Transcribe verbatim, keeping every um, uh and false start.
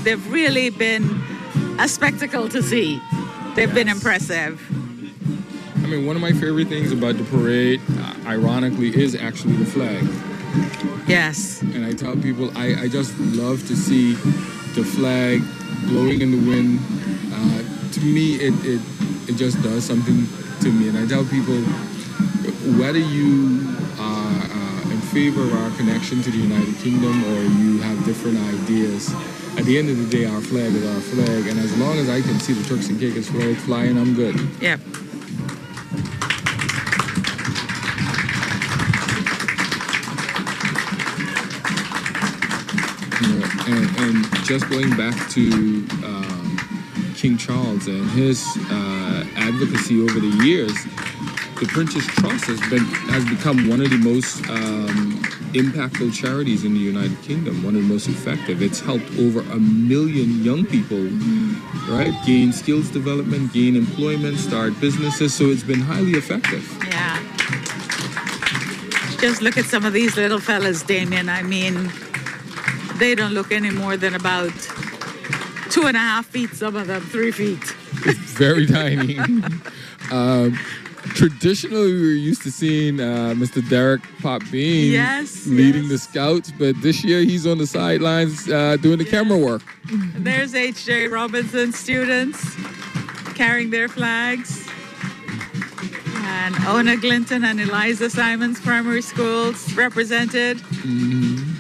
they've really been a spectacle to see. They've yes. been impressive. I mean, one of my favorite things about the parade, uh, ironically, is actually the flag. Yes. And I tell people, I, I just love to see the flag blowing in the wind. Uh, to me, it, it it just does something to me. And I tell people, whether you are uh, in favor of our connection to the United Kingdom or you have different ideas, at the end of the day, our flag is our flag. And as long as I can see the Turks and Caicos flag flying, I'm good. Yep. And, and just going back to um, King Charles and his uh, advocacy over the years, the Prince's Trust has been has become one of the most um, impactful charities in the United Kingdom, one of the most effective. It's helped over a million young people, mm-hmm. right, gain skills development, gain employment, start businesses. So it's been highly effective. Yeah. Just look at some of these little fellas, Damien. I mean, they don't look any more than about two and a half feet, some of them, three feet. Very tiny. um, traditionally, we were used to seeing uh, Mister Derek Pop Bean yes, leading yes. the Scouts, but this year he's on the sidelines uh, doing the yeah. camera work. And there's H J Robinson students carrying their flags. And Ona Glinton and Eliza Simons primary schools represented. Mm-hmm.